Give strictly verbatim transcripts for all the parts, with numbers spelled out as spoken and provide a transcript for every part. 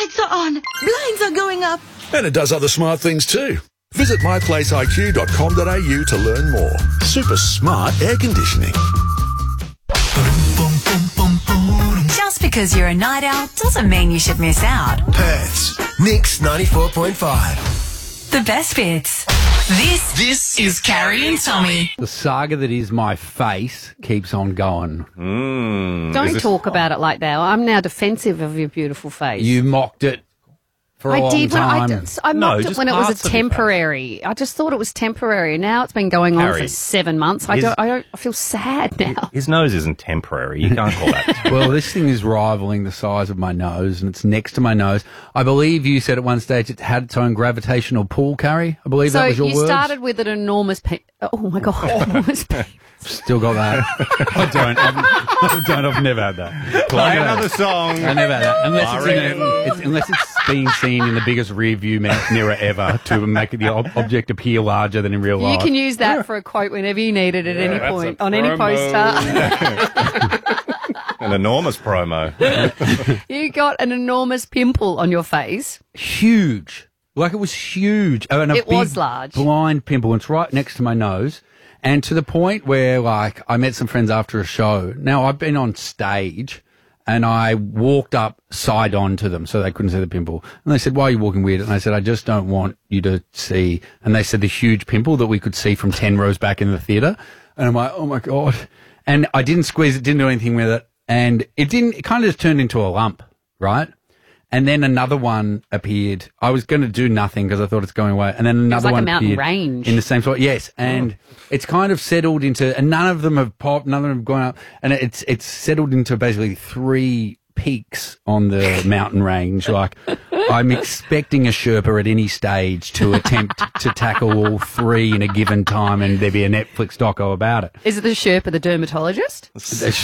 Lights are on. Blinds are going up. And it does other smart things too. Visit my place I Q dot com dot a u to learn more. Super smart air conditioning. Just because you're a night owl doesn't mean you should miss out. Perth's Mix ninety-four point five. The best bits. This, this is Carrie and Tommy. The saga that is my face keeps on going. Mm, Don't talk about it like that. I'm now defensive of your beautiful face. You mocked it for a I long did when I, time. did, I No, mocked it just when it was parts a of your temporary. I just thought it was temporary. Now it's been going on Harry, for seven months. I his- don't. I don't. I feel sad now. His nose isn't temporary. You can't call that. Well, this thing is rivaling the size of my nose, and it's next to my nose. I believe you said at one stage it had its own gravitational pull, Carrie. I believe So that was your you words. started with an enormous. Pe- oh my god! Enormous pe- Still got that. I don't. I've, I don't. I've never had that. Play another song. I never had that. Unless it's, in Sorry. a, it's, unless it's being seen in the biggest rear view mi- mirror ever to make the ob- object appear larger than in real you life. can use that for a quote whenever you need it at any that's point a on any promo. poster. An enormous promo. You got an enormous pimple on your face. Huge. Like it was huge. Oh, and a It was big large. blind pimple. It's right next to my nose. And to the point where, like, I met some friends after a show. Now, I've been on stage and I walked up side on to them so they couldn't see the pimple. And they said, why are you walking weird? And I said, I just don't want you to see. And they said the huge pimple that we could see from ten rows back in the theatre. And I'm like, oh my God. And I didn't squeeze it, didn't do anything with it. And it didn't, it kind of just turned into a lump, right? And then another one appeared. I was going to do nothing because I thought it's going away. And then another like a one mountain appeared range. in the same spot. Yes, and it's kind of settled into, and none of them have popped, none of them have gone up, and it's it's settled into basically three peaks on the mountain range. Like, I'm expecting a Sherpa at any stage to attempt to tackle all three in a given time, and there be a Netflix doco about it. Is it the Sherpa, the dermatologist?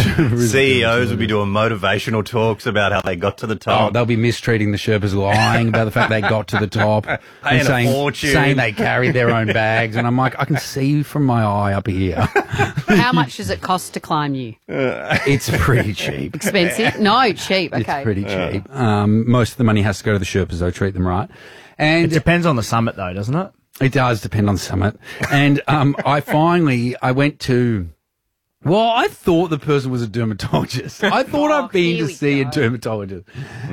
C E Os would be doing motivational talks about how they got to the Oh, top. they'll be mistreating the Sherpas, lying about the fact they got to the top, Paying and a saying, fortune. saying they carried their own bags. And I'm like, I can see from my eye up here. How much does it cost to climb you? It's pretty cheap. Expensive? No, cheap. Okay. It's pretty cheap. Um, most of the money has to go to the Sherpas, though, treat them right. And It depends on the summit, though, doesn't it? it does depend on the summit. And um, I finally, I went to, well, I thought the person was a dermatologist. I thought Oh, I'd been here to we see go. a dermatologist.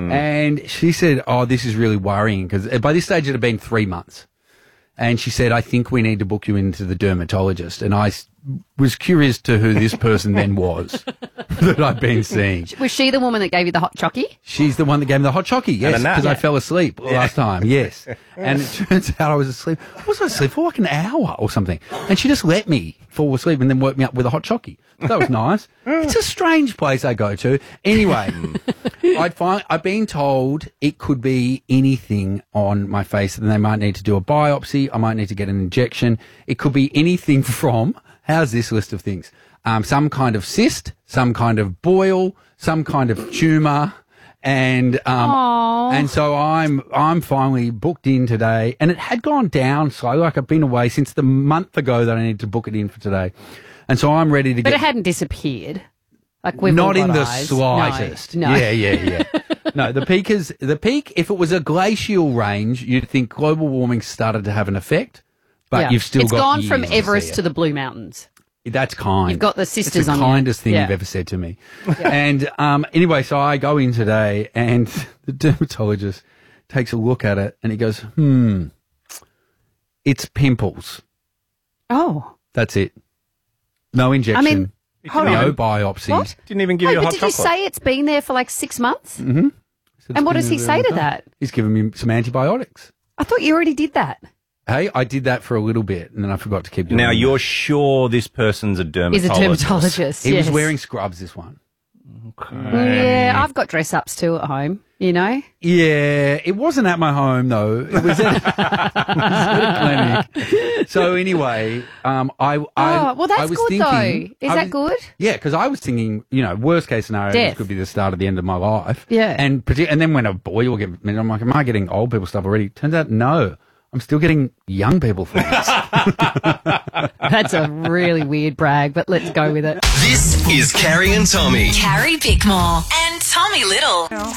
And she said, oh, this is really worrying, because by this stage it had been three months. And she said, I think we need to book you into the dermatologist. And I s- was curious to who this person then was that I'd been seeing. Was she the woman that gave you the hot chocky? She's the one that gave me the hot chocky, yes, And a nap. because I Yeah. fell asleep last time, yes. And it turns out I was asleep. I was asleep for like an hour or something. And she just let me fall asleep and then woke me up with a hot chocky. That was nice. It's a strange place I go to. Anyway, I'd find, I've been told it could be anything on my face, and they might need to do a biopsy. I might need to get an injection. It could be anything from, how's this list of things? Um, some kind of cyst, some kind of boil, some kind of tumour, and um, Aww. and so I'm I'm finally booked in today, and it had gone down slowly. Like I've been away since the month ago that I needed to book it in for today, and so I'm ready to But get. it hadn't disappeared. Like we've all Not in got the eyes. slightest. No. no. Yeah, yeah, yeah. No, the peak is the peak. If it was a glacial range, you'd think global warming started to have an effect, but Yeah. you've still It's got gone years from to see Everest it. to the Blue Mountains. That's kind. You've got the It's sisters the on you. kindest thing Yeah. you've ever said to me. And um, anyway, so I go in today, and the dermatologist takes a look at it, and he goes, "Hmm, it's pimples. Oh. That's it. No injection. I mean, hold no on. biopsy." What? Didn't even give Wait, you a but hot did chocolate. you say it's been there for like six months? Mm-hmm. And what does he say to that? He's given me some antibiotics. I thought you already did that. Hey, I did that for a little bit, and then I forgot to keep doing Now, it. you're sure this person's a He's dermatologist? a dermatologist. He yes. was wearing scrubs, this one. Yeah, I've got dress ups too at home, you know? Yeah, it wasn't at my home though. It was at, it was at a clinic. So anyway, um, I, I, Oh, well, that's I was good, thinking, though. Is I that was- good? Yeah, because I was thinking, you know, worst case scenario, Death. this could be the start of the end of my life. Yeah. and partic- and then when a boy will get, I'm like, am I getting old people stuff already? Turns out, no, I'm still getting young people things. That's a really weird brag, but let's go with it. This is Carrie and Tommy. Carrie Bickmore and Tommy Little.